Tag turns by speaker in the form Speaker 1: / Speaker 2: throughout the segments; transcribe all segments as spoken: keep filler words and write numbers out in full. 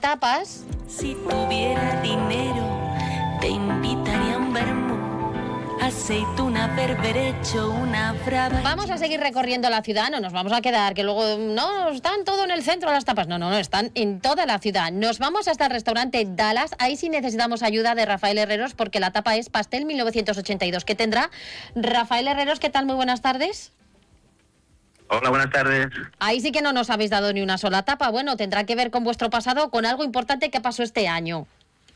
Speaker 1: tapas.
Speaker 2: Si tuviera dinero, te invitaría a un vermú, aceituna, berberecho, una brava.
Speaker 1: Vamos a seguir recorriendo la ciudad, no nos vamos a quedar, que luego no, están todo en el centro las tapas. No, no, no, están en toda la ciudad. Nos vamos hasta el restaurante Dallas, ahí sí necesitamos ayuda de Rafael Herreros, porque la tapa es Pastel mil novecientos ochenta y dos. ¿Qué tendrá? Rafael Herreros, ¿qué tal? Muy buenas tardes.
Speaker 3: Hola, buenas tardes.
Speaker 1: Ahí sí que no nos habéis dado ni una sola tapa. Bueno, tendrá que ver con vuestro pasado, con algo importante que pasó este año.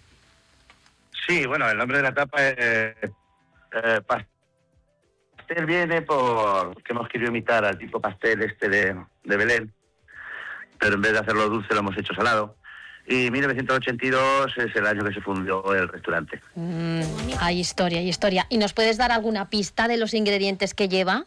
Speaker 3: Sí, bueno, el nombre de la tapa es eh, eh, pastel, viene por que hemos querido imitar al tipo pastel este de, de Belén, pero en vez de hacerlo dulce lo hemos hecho salado. Y mil novecientos ochenta y dos es el año que se fundó el restaurante.
Speaker 1: Mm, hay historia, hay historia. ¿Y nos puedes dar alguna pista de los ingredientes que lleva?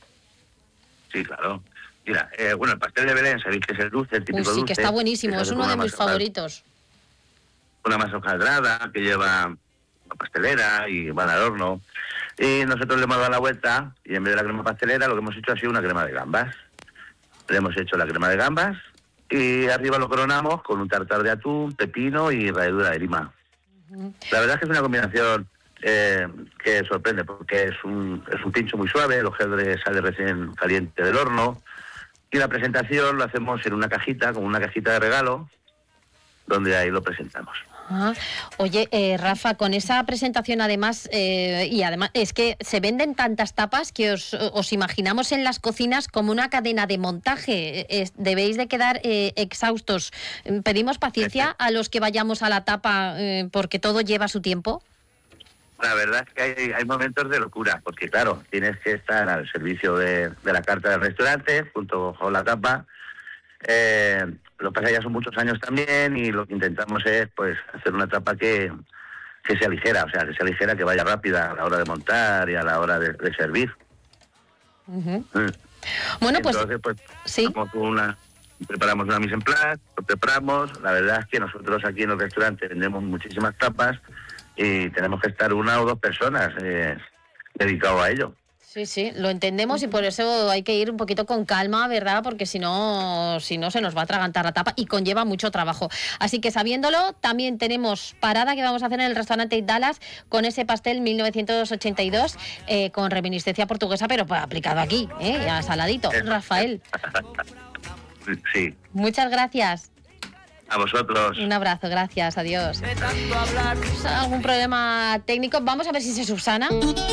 Speaker 3: Sí, claro. Mira, eh, bueno, el pastel de Belén, sabéis que es el dulce, el típico
Speaker 1: Uy, sí,
Speaker 3: dulce.
Speaker 1: que está buenísimo, es uno de mis favoritos.
Speaker 3: Una masa hojaldrada que lleva una pastelera y va al horno. Y nosotros le hemos dado la vuelta y en vez de la crema pastelera lo que hemos hecho ha sido una crema de gambas. Le hemos hecho la crema de gambas y arriba lo coronamos con un tartar de atún, pepino y ralladura de lima. Uh-huh. La verdad es que es una combinación eh, que sorprende porque es un, es un pincho muy suave, el hojaldre sale recién caliente del horno y la presentación lo hacemos en una cajita, como una cajita de regalo, donde ahí lo presentamos.
Speaker 1: Ah, oye, eh, Rafa, con esa presentación además, eh, y además es que se venden tantas tapas que os, os imaginamos en las cocinas como una cadena de montaje. Es, debéis de quedar eh, exhaustos. ¿Pedimos paciencia a los que vayamos a la tapa eh, porque todo lleva su tiempo?
Speaker 3: La verdad es que hay, hay momentos de locura, porque claro, tienes que estar al servicio de, de la carta del restaurante junto con la tapa. Eh, lo que pasa ya son muchos años también y lo que intentamos es pues hacer una tapa que, que sea ligera, o sea, que sea ligera, que vaya rápida a la hora de montar y a la hora de, de servir.
Speaker 1: Uh-huh. Mm. Bueno, pues,
Speaker 3: Entonces, pues
Speaker 1: sí.
Speaker 3: Una, preparamos una mise en place, lo preparamos. La verdad es que nosotros aquí en el restaurante vendemos muchísimas tapas y tenemos que estar una o dos personas eh, dedicados a ello.
Speaker 1: Sí, sí, lo entendemos y por eso hay que ir un poquito con calma, ¿verdad? Porque si no, si no se nos va a atragantar la tapa y conlleva mucho trabajo. Así que sabiéndolo, también tenemos parada que vamos a hacer en el restaurante Dallas con ese pastel mil novecientos ochenta y dos eh, con reminiscencia portuguesa, pero pues, aplicado aquí, ¿eh? Ya saladito. Rafael.
Speaker 3: Sí.
Speaker 1: Muchas gracias.
Speaker 3: A vosotros.
Speaker 1: Un abrazo, gracias, adiós. ¿Algún problema técnico? Vamos a ver si se subsana.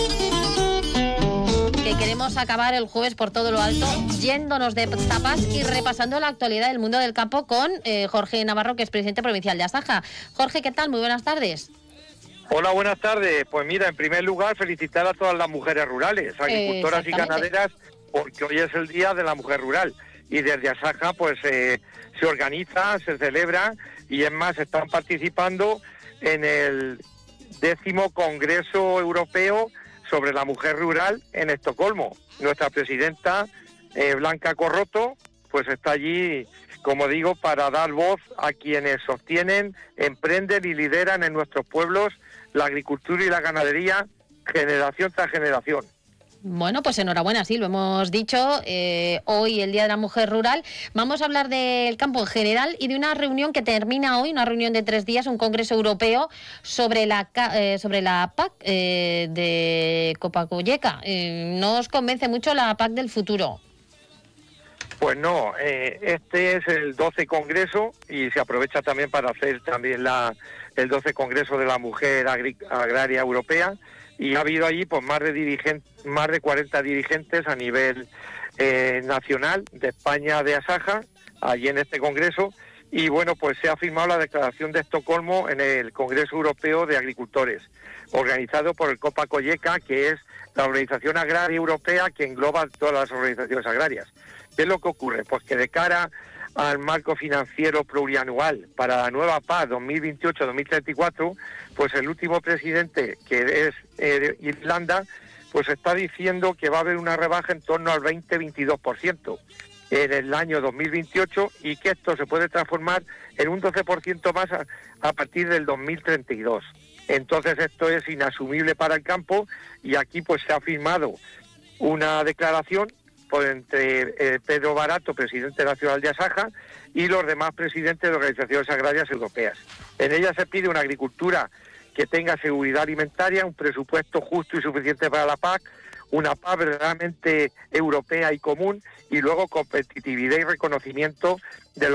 Speaker 1: Que queremos acabar el jueves por todo lo alto, yéndonos de tapas y repasando la actualidad del mundo del campo con eh, Jorge Navarro, que es presidente provincial de Asaja. Jorge, ¿qué tal? Muy buenas tardes.
Speaker 4: Hola, buenas tardes. Pues mira, en primer lugar, felicitar a todas las mujeres rurales, agricultoras y ganaderas, porque hoy es el Día de la Mujer Rural. Y desde Asaja, pues eh, se organiza, se celebra, y es más, están participando en el décimo Congreso Europeo sobre la mujer rural en Estocolmo. Nuestra presidenta, eh, Blanca Corroto, pues está allí, como digo, para dar voz a quienes sostienen, emprenden y lideran en nuestros pueblos la agricultura y la ganadería generación tras generación.
Speaker 1: Bueno, pues enhorabuena, sí, lo hemos dicho, eh, hoy el Día de la Mujer Rural. Vamos a hablar del campo en general y de una reunión que termina hoy, una reunión de tres días, un congreso europeo sobre la eh, sobre la P A C eh, de Copacoyeca. Eh, ¿No os convence mucho la P A C del futuro?
Speaker 4: Pues no, eh, este es el doce Congreso y se aprovecha también para hacer también la, el doce Congreso de la Mujer Agri- Agraria Europea. Y ha habido allí pues más de dirigentes, más de cuarenta dirigentes a nivel eh, nacional de España, de Asaja, allí en este congreso, y bueno, pues se ha firmado la Declaración de Estocolmo en el Congreso Europeo de Agricultores, organizado por el Copacoyeca, que es la organización agraria europea que engloba todas las organizaciones agrarias. ¿Qué es lo que ocurre? Pues que de cara al marco financiero plurianual para la nueva P A C dos mil veintiocho dos mil treinta y cuatro, pues el último presidente, que es eh, Irlanda, pues está diciendo que va a haber una rebaja en torno al veinte a veintidós por ciento en el año dos mil veintiocho y que esto se puede transformar en un doce por ciento más a, a partir del dos mil treinta y dos. Entonces esto es inasumible para el campo y aquí pues se ha firmado una declaración por entre eh, Pedro Barato, presidente nacional de Asaja, y los demás presidentes de organizaciones agrarias europeas. En ella se pide una agricultura que tenga seguridad alimentaria, un presupuesto justo y suficiente para la P A C, una P A C verdaderamente europea y común, y luego competitividad y reconocimiento de los